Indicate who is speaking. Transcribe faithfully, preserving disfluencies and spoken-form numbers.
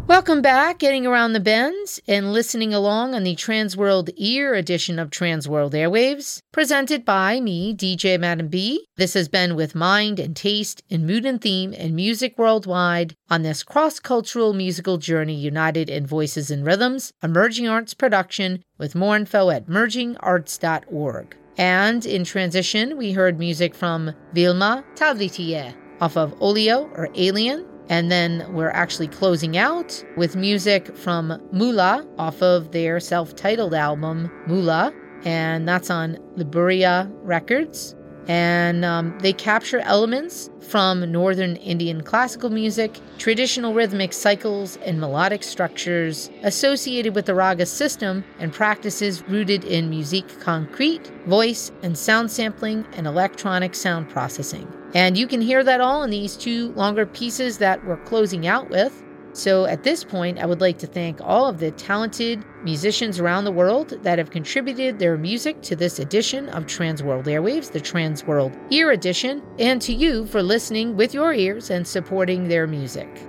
Speaker 1: Welcome back, getting around the bends and listening along on the Transworld Ear edition of Transworld Airwaves, presented by me, D J Madam B. This has been with mind and taste in mood and theme and music worldwide on this cross-cultural musical journey united in voices and rhythms, a Merging Arts production with more info at merging arts dot org. And in transition, we heard music from Vilma Tavlitier off of Olio or Alien. And then we're actually closing out with music from Mula off of their self-titled album, Mula. And that's on Liberia Records. And um, they capture elements from Northern Indian classical music, traditional rhythmic cycles, and melodic structures associated with the raga system and practices rooted in musique concrete, voice and sound sampling, and electronic sound processing. And you can hear that all in these two longer pieces that we're closing out with. So at this point, I would like to thank all of the talented musicians around the world that have contributed their music to this edition of Transworld Airwaves, the Transworld Ear edition, and to you for listening with your ears and supporting their music.